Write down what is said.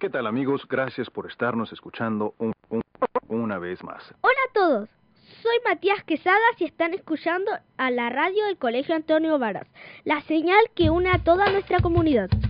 ¿Qué tal, amigos? Gracias por estarnos escuchando una vez más. Hola a todos, soy Matías Quesadas y están escuchando a la radio del Colegio Antonio Varas, la señal que une a toda nuestra comunidad.